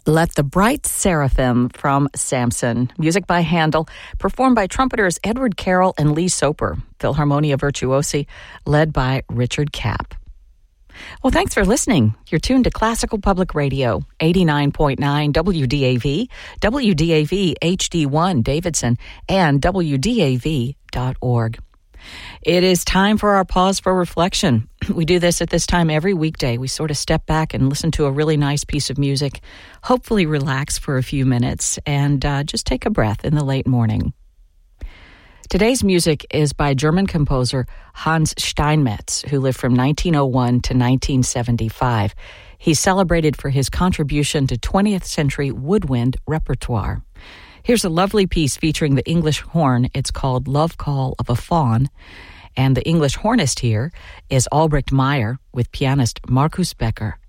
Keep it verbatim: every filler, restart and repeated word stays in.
Let the Bright Seraphim from Samson. Music by Handel, performed by trumpeters Edward Carroll and Lee Soper. Philharmonia Virtuosi, led by Richard Kapp. Well, thanks for listening. You're tuned to Classical Public Radio, eighty-nine point nine W D A V, W D A V H D one Davidson, and W D A V dot org. It is time for our pause for reflection. We do this at this time every weekday. We sort of step back and listen to a really nice piece of music, hopefully relax for a few minutes, and uh, just take a breath in the late morning. Today's music is by German composer Hans Steinmetz, who lived from nineteen oh one to nineteen seventy-five. He's celebrated for his contribution to twentieth century woodwind repertoire. Here's a lovely piece featuring the English horn. It's called Love Call of a Faun. And the English hornist here is Albrecht Meyer with pianist Markus Becker.